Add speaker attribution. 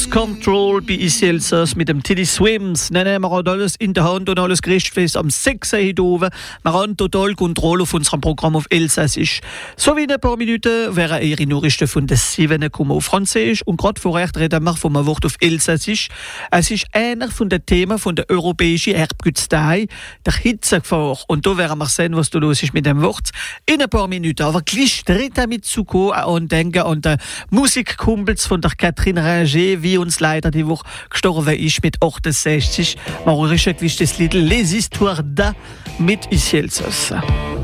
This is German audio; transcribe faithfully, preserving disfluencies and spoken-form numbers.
Speaker 1: Lost Control bei Isielzers mit dem Tiddy Swims. Nein, nein, wir haben alles in der Hand und alles gerichtfest am sechs Uhr hier oben. Wir haben total Kontrolle auf unserem Programm auf Elsassisch. So wie in ein paar Minuten wären Ihre Nachrichten von der sieben kommen auf Französisch. Und gerade vorher reden wir von einem Wort auf Elsassisch. Es ist einer von den Themen von der europäischen Erbgütstei, der Hitzegefahr. Und da werden wir sehen, was da los ist mit dem Wort in ein paar Minuten. Aber gleich direkt damit zu kommen und denken an den Musikkumpels von der Catherine Ringer, wie uns leider die Woche gestorben ist mit achtundsechzig. Man hört das Lied Les Histoires da mit Isielzers.